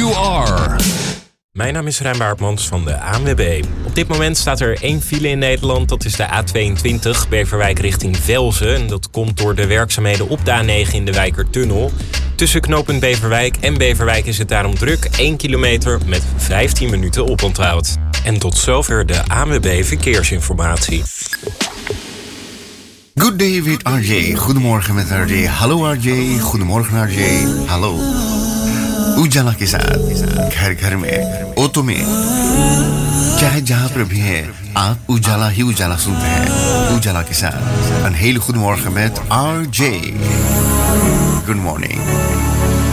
You Are. Mijn naam is Rijn Baartmans van de ANWB. Op dit moment staat er 1 file in Nederland. Dat is de A22 Beverwijk richting Velzen. En dat komt door de werkzaamheden op de A9 in de Wijkertunnel. Tussen knooppunt Beverwijk en Beverwijk is het daarom druk. 1 kilometer met 15 minuten oponthoud. En tot zover de ANWB Verkeersinformatie. Good day with RJ. Goedemorgen met RJ. Hallo RJ. Goedemorgen RJ. Hallo. उजाला के साथ घर घर में ऑटो में चाहे जहां पर भी है आप उजाला ही उजाला सुनते हैं उजाला के साथ een hele goede morgen met RJ. Good morning.